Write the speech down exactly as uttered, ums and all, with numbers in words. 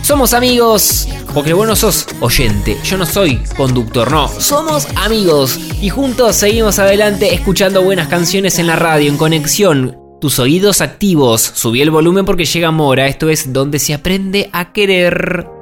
Somos amigos, porque vos no sos oyente, yo no soy conductor, no, somos amigos y juntos seguimos adelante escuchando buenas canciones en la radio, en conexión. Tus oídos activos, subí el volumen porque llega Mora, esto es Donde se aprende a querer.